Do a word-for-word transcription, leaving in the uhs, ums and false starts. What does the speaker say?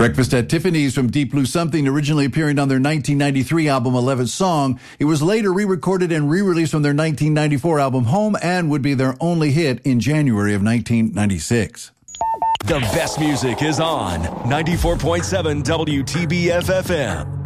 Breakfast at Tiffany's from Deep Blue Something, originally appearing on their nineteen ninety-three album eleventh Song. It was later re-recorded and re-released on their nineteen ninety-four album Home and would be their only hit in January of nineteen ninety-six. The best music is on ninety-four point seven W T B F F M.